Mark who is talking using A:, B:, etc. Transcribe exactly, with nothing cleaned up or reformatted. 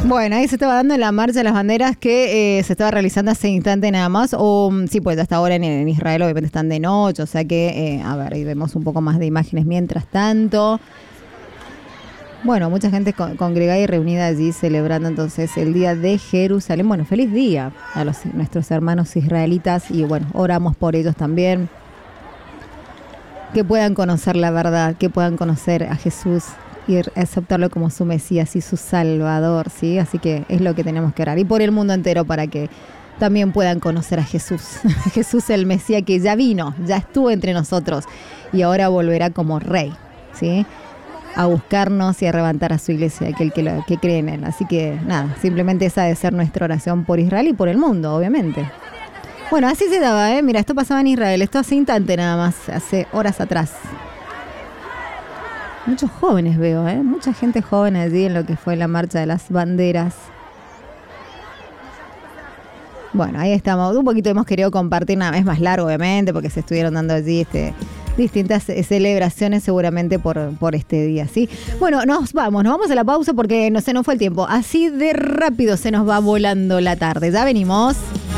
A: Bueno, ahí se estaba dando la marcha de las banderas que eh, se estaba realizando hace instante nada más. O sí, pues hasta ahora en, en Israel obviamente están de noche, o sea que, eh, a ver, ahí vemos un poco más de imágenes mientras tanto. Bueno, mucha gente con, congregada y reunida allí celebrando entonces el Día de Jerusalén. Bueno, feliz día a los, nuestros hermanos israelitas y bueno, oramos por ellos también. Que puedan conocer la verdad, que puedan conocer a Jesús y aceptarlo como su Mesías y su Salvador, ¿sí? Así que es lo que tenemos que orar. Y por el mundo entero para que también puedan conocer a Jesús. Jesús el Mesías que ya vino, ya estuvo entre nosotros y ahora volverá como Rey, ¿sí? A buscarnos y a levantar a su iglesia, aquel que, lo, que cree en él. Así que nada, simplemente esa debe ser nuestra oración por Israel y por el mundo, obviamente. Bueno, así se daba, ¿eh? Mira, esto pasaba en Israel, esto hace instante nada más, hace horas atrás. Muchos jóvenes veo, ¿eh? Mucha gente joven allí en lo que fue la marcha de las banderas. Bueno, ahí estamos. Un poquito hemos querido compartir, nada, es más largo obviamente, porque se estuvieron dando allí este, distintas celebraciones seguramente por, por este día, ¿sí? Bueno, nos vamos, nos vamos a la pausa porque no se nos fue el tiempo. Así de rápido se nos va volando la tarde. Ya venimos.